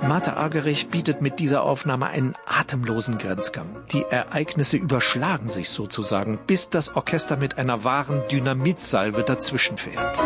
Mate Argerich bietet mit dieser Aufnahme einen atemlosen Grenzgang. Die Ereignisse überschlagen sich sozusagen, bis das Orchester mit einer wahren Dynamitsalve dazwischenfährt.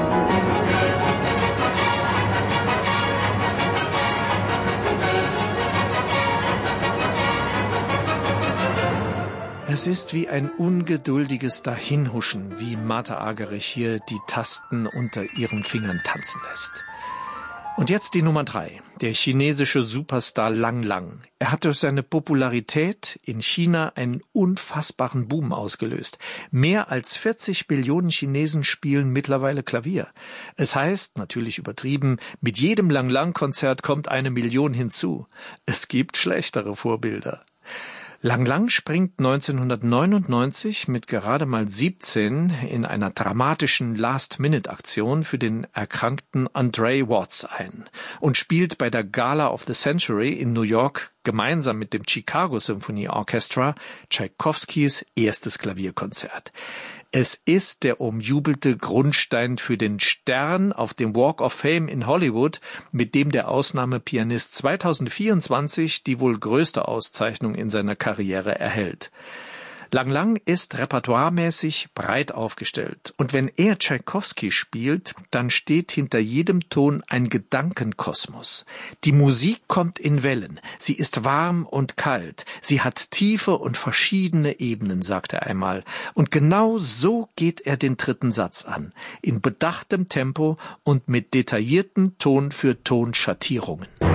Es ist wie ein ungeduldiges Dahinhuschen, wie Mate Argerich hier die Tasten unter ihren Fingern tanzen lässt. Und jetzt die Nummer 3, der chinesische Superstar Lang Lang. Er hat durch seine Popularität in China einen unfassbaren Boom ausgelöst. Mehr als 40 Millionen Chinesen spielen mittlerweile Klavier. Es heißt, natürlich übertrieben, mit jedem Lang Lang-Konzert kommt 1 Million hinzu. Es gibt schlechtere Vorbilder. Lang Lang springt 1999 mit gerade mal 17 in einer dramatischen Last-Minute-Aktion für den erkrankten Andre Watts ein und spielt bei der Gala of the Century in New York gemeinsam mit dem Chicago Symphony Orchestra Tschaikowskis erstes Klavierkonzert. Es ist der umjubelte Grundstein für den Stern auf dem Walk of Fame in Hollywood, mit dem der Ausnahmepianist 2024 die wohl größte Auszeichnung in seiner Karriere erhält. Lang Lang ist repertoiremäßig breit aufgestellt. Und wenn er Tschaikowski spielt, dann steht hinter jedem Ton ein Gedankenkosmos. Die Musik kommt in Wellen. Sie ist warm und kalt. Sie hat tiefe und verschiedene Ebenen, sagt er einmal. Und genau so geht er den 3. Satz an. In bedachtem Tempo und mit detaillierten Ton-für-Ton-Schattierungen.